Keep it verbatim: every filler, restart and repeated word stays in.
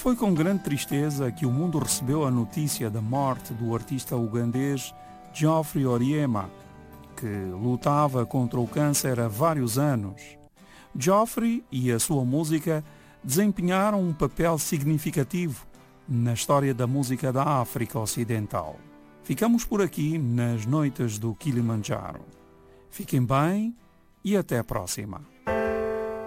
Foi com grande tristeza que o mundo recebeu a notícia da morte do artista ugandês Geoffrey Oryema, que lutava contra o câncer há vários anos. Geoffrey e a sua música desempenharam um papel significativo na história da música da África Ocidental. Ficamos por aqui nas noites do Kilimanjaro. Fiquem bem e até a próxima.